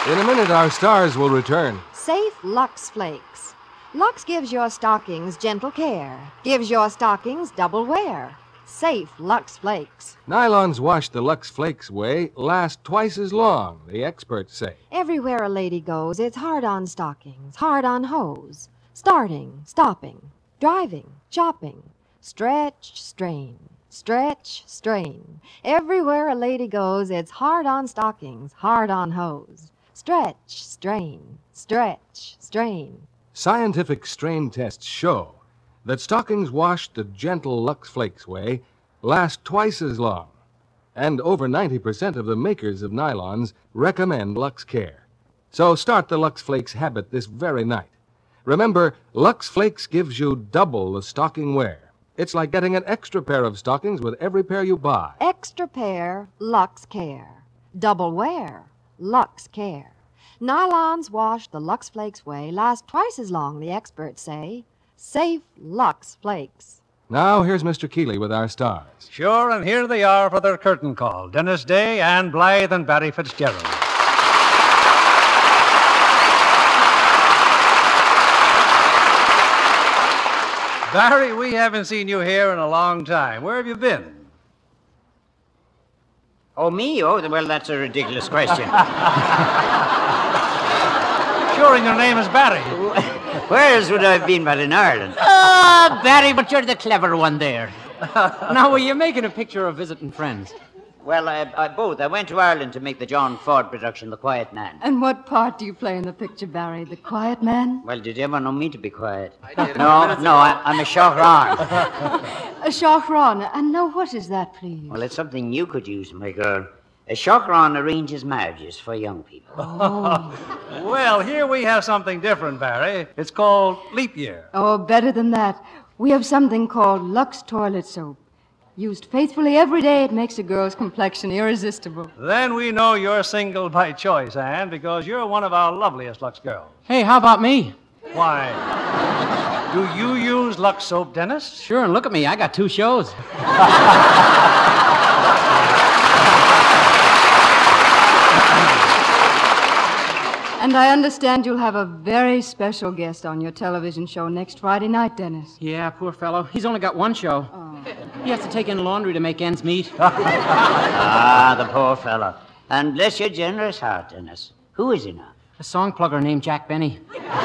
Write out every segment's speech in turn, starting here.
In a minute, our stars will return. Safe Lux Flakes. Lux gives your stockings gentle care, gives your stockings double wear. Safe Lux Flakes. Nylons washed the Lux Flakes way last twice as long, the experts say. Everywhere a lady goes, it's hard on stockings, hard on hose. Starting, stopping, driving, shopping. Stretch, strain, stretch, strain. Everywhere a lady goes, it's hard on stockings, hard on hose. Stretch, strain, stretch, strain. Scientific strain tests show that stockings washed the gentle Lux Flakes way last twice as long. And over 90% of the makers of nylons recommend Lux Care. So start the Lux Flakes habit this very night. Remember, Lux Flakes gives you double the stocking wear. It's like getting an extra pair of stockings with every pair you buy. Extra pair, Lux Care. Double wear, Lux Care. Nylons washed the Lux Flakes way last twice as long, the experts say. Safe Lux Flakes. Now, here's Mr. Keeley with our stars. Sure, and here they are for their curtain call. Dennis Day, Ann Blythe, and Barry Fitzgerald. Barry, we haven't seen you here in a long time. Where have you been? Oh, me? Oh, well, that's a ridiculous question. Sure, and your name is Barry. Where else would I have been but in Ireland? Barry, but you're the clever one there. Now, were you making a picture of visiting friends? Well, both. I went to Ireland to make the John Ford production, The Quiet Man. And what part do you play in the picture, Barry? The quiet man? Well, did you ever know me to be quiet? No, I'm a chauffeur. A chauffeur. And now what is that, please? Well, it's something you could use, my girl. A chauffeur arranges marriages for young people. Well, here we have something different, Barry. It's called Leap Year. Oh, better than that. We have something called Lux Toilet Soap. Used faithfully every day, it makes a girl's complexion irresistible. Then we know you're single by choice, Ann, because you're one of our loveliest Lux girls. Hey, how about me? Why? Do you use Lux soap, Dennis? Sure, and look at me. I got 2 shows. And I understand you'll have a very special guest on your television show next Friday night, Dennis. Yeah, poor fellow. He's only got 1 show. Oh. He has to take in laundry to make ends meet. The poor fellow. And bless your generous heart, Dennis. Who is he now? A song plugger named Jack Benny.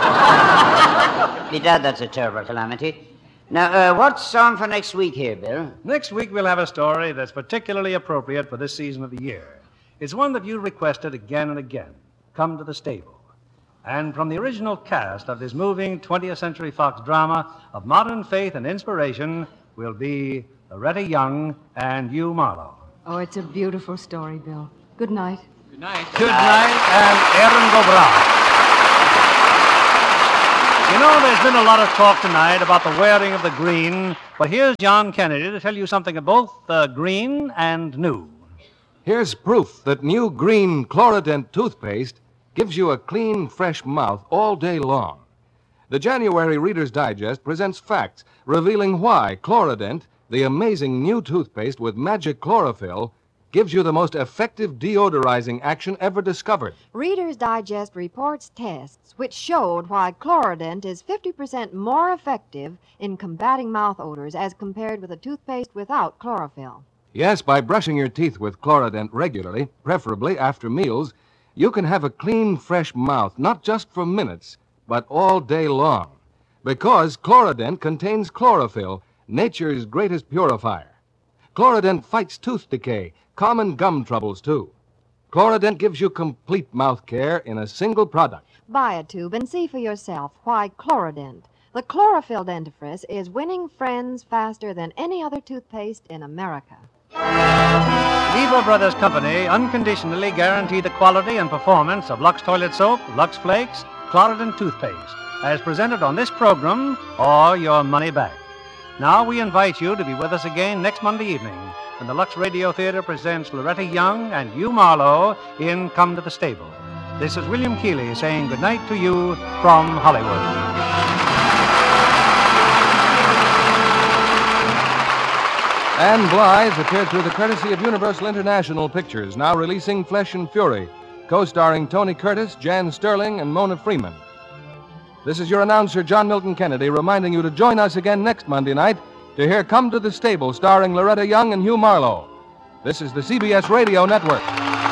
Bedad, that's a terrible calamity. Now, what's on for next week here, Bill? Next week we'll have a story that's particularly appropriate for this season of the year. It's one that you requested again and again. Come to the Stable. And from the original cast of this moving 20th Century Fox drama of modern faith and inspiration will be Loretta Young and Hugh Marlowe. Oh, it's a beautiful story, Bill. Good night. Good night. Good night, and Aaron Gobra. You know, there's been a lot of talk tonight about the wearing of the green, but here's John Kennedy to tell you something of both green and new. Here's proof that new green Chlorodent toothpaste gives you a clean, fresh mouth all day long. The January Reader's Digest presents facts revealing why Chlorodent, the amazing new toothpaste with magic chlorophyll, gives you the most effective deodorizing action ever discovered. Reader's Digest reports tests which showed why Chlorodent is 50% more effective in combating mouth odors as compared with a toothpaste without chlorophyll. Yes, by brushing your teeth with Chlorodent regularly, preferably after meals, you can have a clean, fresh mouth, not just for minutes, but all day long. Because Chlorodent contains chlorophyll, nature's greatest purifier. Chlorodent fights tooth decay, common gum troubles, too. Chlorodent gives you complete mouth care in a single product. Buy a tube and see for yourself why Chlorodent, the chlorophyll dentifrice, is winning friends faster than any other toothpaste in America. Lever Brothers Company unconditionally guarantee the quality and performance of Lux Toilet Soap, Lux Flakes, Chlorodent Toothpaste, as presented on this program, or your money back. Now we invite you to be with us again next Monday evening when the Lux Radio Theater presents Loretta Young and Hugh Marlowe in Come to the Stable. This is William Keeley saying goodnight to you from Hollywood. Ann Blythe appeared through the courtesy of Universal International Pictures, now releasing Flesh and Fury, co-starring Tony Curtis, Jan Sterling, and Mona Freeman. This is your announcer, John Milton Kennedy, reminding you to join us again next Monday night to hear Come to the Stable, starring Loretta Young and Hugh Marlowe. This is the CBS Radio Network.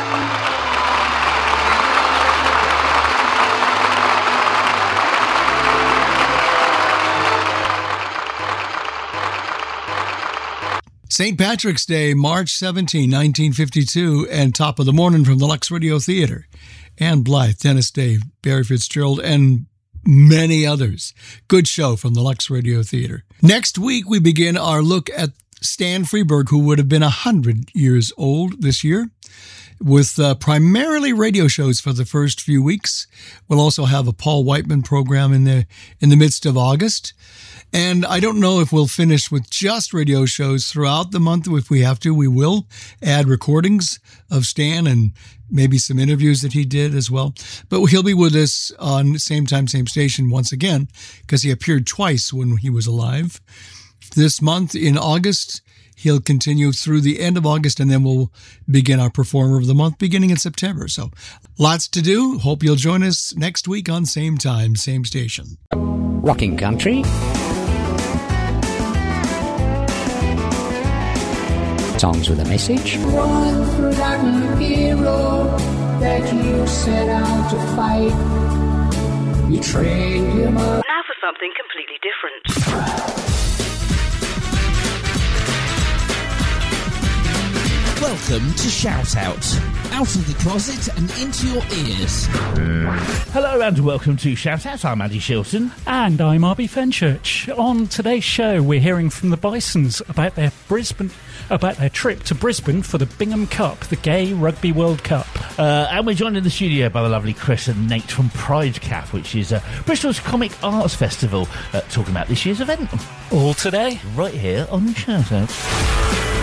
St. Patrick's Day, March 17, 1952, and Top of the Morning from the Lux Radio Theater. Ann Blythe, Dennis Day, Barry Fitzgerald, and many others. Good show from the Lux Radio Theater. Next week, we begin our look at Stan Freberg, who would have been 100 years old this year, with primarily radio shows for the first few weeks. We'll also have a Paul Whiteman program in the midst of August. And I don't know if we'll finish with just radio shows throughout the month. If we have to, we will add recordings of Stan and maybe some interviews that he did as well. But he'll be with us on same time, same station once again, because he appeared twice when he was alive. This month in August, he'll continue through the end of August, and then we'll begin our Performer of the Month beginning in September. So lots to do. Hope you'll join us next week on same time, same station. Rocking Country. Songs with a message. One forgotten hero that you set out to fight. You trained him up. Now for something completely different. Welcome to Shout Out. Out of the closet and into your ears. Hello and welcome to Shout Out. I'm Andy Shilton. And I'm RB Fenchurch. On today's show, we're hearing from the Bisons about their trip to Brisbane for the Bingham Cup, the Gay Rugby World Cup. And we're joined in the studio by the lovely Chris and Nate from Pride Cap, which is Bristol's Comic Arts Festival, talking about this year's event. All today. Right here on Shout Out.